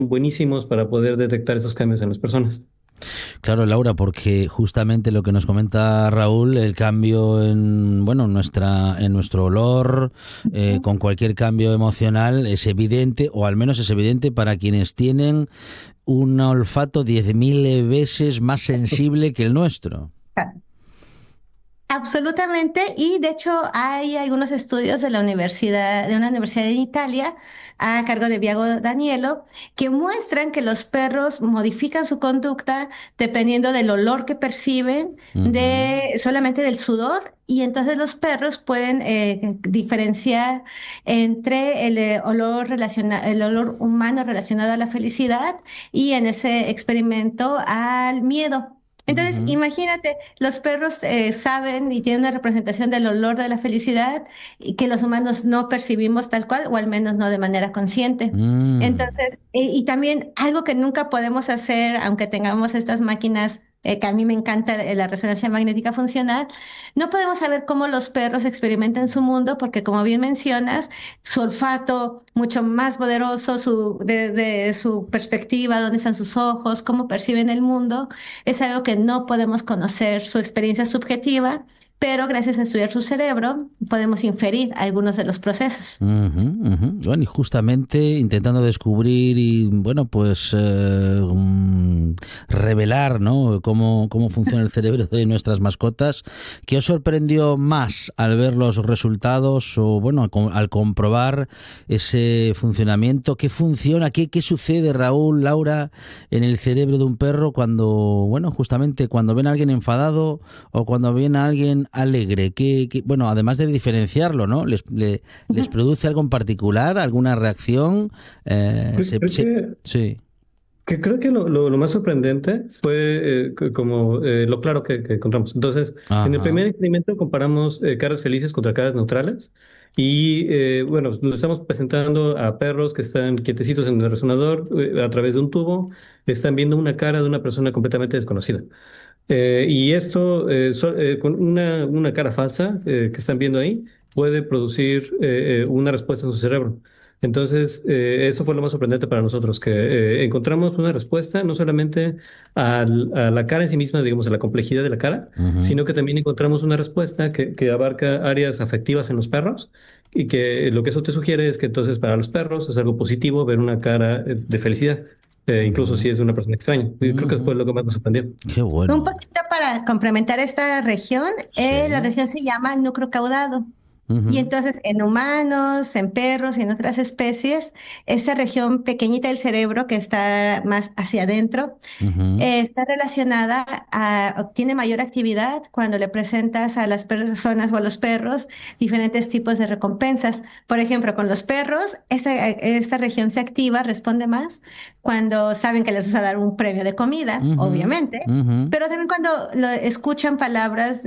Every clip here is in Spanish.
buenísimos para poder detectar esos cambios en las personas. Claro, Laura, porque justamente lo que nos comenta Raúl, el cambio en, bueno, en nuestro olor, con cualquier cambio emocional es evidente, o al menos es evidente para quienes tienen un olfato 10.000 veces más sensible que el nuestro. Absolutamente, y de hecho hay algunos estudios de la universidad, de una universidad en Italia, a cargo de Viago Danielo, que muestran que los perros modifican su conducta dependiendo del olor que perciben, Ujú. de solamente del sudor, y entonces los perros pueden diferenciar entre el olor humano relacionado a la felicidad y en ese experimento al miedo. Entonces, Ujú. imagínate, los perros saben y tienen una representación del olor de la felicidad y que los humanos no percibimos tal cual, o al menos no de manera consciente. Mm. Entonces, y también algo que nunca podemos hacer, aunque tengamos estas máquinas, que a mí me encanta la resonancia magnética funcional, no podemos saber cómo los perros experimentan su mundo, porque como bien mencionas, su olfato mucho más poderoso, desde su perspectiva, dónde están sus ojos, cómo perciben el mundo es algo que no podemos conocer su experiencia subjetiva, pero gracias a estudiar su cerebro podemos inferir algunos de los procesos. Ujú, ujú. Bueno, y justamente intentando descubrir y, bueno, pues revelar, ¿no? Cómo funciona el cerebro de nuestras mascotas. ¿Qué os sorprendió más al ver los resultados o, bueno, al comprobar ese funcionamiento? ¿Qué funciona? ¿Qué sucede, Raúl, Laura, en el cerebro de un perro cuando, bueno, justamente cuando ven a alguien enfadado o cuando ven a alguien alegre? Bueno, además de diferenciarlo, ¿no? ¿Les produce algo en particular? ¿Alguna reacción? Creo, creo que, Sí. creo que lo más sorprendente fue como lo claro que encontramos. Entonces, en el Ajá. primer experimento comparamos caras felices contra caras neutrales y bueno, lo estamos presentando a perros que están quietecitos en el resonador a través de un tubo, están viendo una cara de una persona completamente desconocida. Y esto, con una cara falsa que están viendo ahí, puede producir una respuesta en su cerebro. Entonces, esto fue lo más sorprendente para nosotros, que encontramos una respuesta no solamente a la cara en sí misma, digamos, a la complejidad de la cara, Ujú. sino que también encontramos una respuesta que abarca áreas afectivas en los perros y que lo que eso te sugiere es que entonces para los perros es algo positivo ver una cara de felicidad, incluso si Ujú. es de una persona extraña. Y creo que fue Ujú. lo que más nos sorprendió. Qué Un bueno. poquito para complementar esta región, la Sí. región se llama núcleo caudado. Y Ujú. entonces en humanos, en perros y en otras especies, esa región pequeñita del cerebro que está más hacia adentro, Ujú. está relacionada tiene mayor actividad cuando le presentas a las personas o a los perros diferentes tipos de recompensas. Por ejemplo, con los perros, esta región se activa, responde más cuando saben que les vas a dar un premio de comida, Ujú. obviamente. Ujú. Pero también cuando escuchan palabras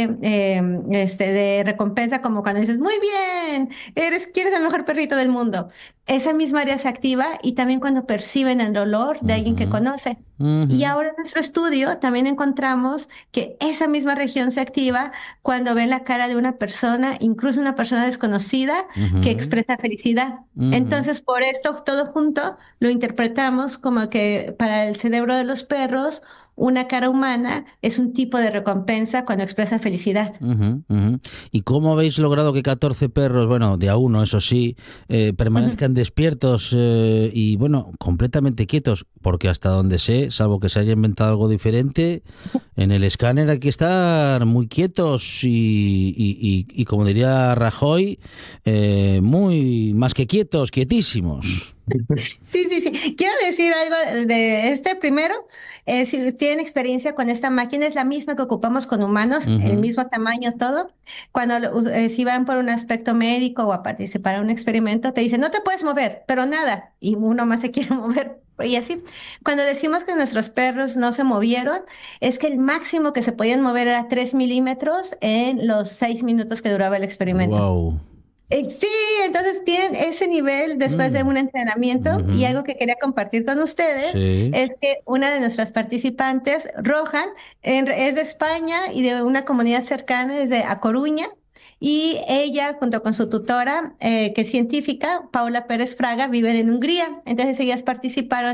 de recompensa, como cuando dices, muy bien, quieres el mejor perrito del mundo. Esa misma área se activa y también cuando perciben el olor de alguien que Ujú. conoce. Y Ujú. ahora en nuestro estudio también encontramos que esa misma región se activa cuando ven la cara de una persona, incluso una persona desconocida, que Ujú. expresa felicidad. Ujú. Entonces, por esto, todo junto lo interpretamos como que para el cerebro de los perros, una cara humana es un tipo de recompensa cuando expresa felicidad. Ujú, ujú. ¿Y cómo habéis logrado que 14 perros, bueno, de a uno, eso sí, Ujú. permanezcan despiertos y, bueno, completamente quietos? Porque hasta donde sé, salvo que se haya inventado algo diferente, en el escáner hay que estar muy quietos y como diría Rajoy, muy más que quietos, quietísimos. Sí, sí, sí. Quiero decir algo de este primero. Si tienen experiencia con esta máquina, es la misma que ocupamos con humanos, el Ujú. mismo tamaño, todo. Cuando si van por un aspecto médico o a participar en un experimento, te dicen, no te puedes mover, pero nada. Y uno más se quiere mover. Y así, cuando decimos que nuestros perros no se movieron, es que el máximo que se podían mover era 3 milímetros en los 6 minutos que duraba el experimento. Wow. Sí, entonces tienen ese nivel después de Mm. un entrenamiento y Ujú. algo que quería compartir con ustedes Sí. es que una de nuestras participantes, Rohan, es de España y de una comunidad cercana, desde A Coruña, y ella, junto con su tutora, que es científica, Paula Pérez Fraga, viven en Hungría. Entonces ellas participaron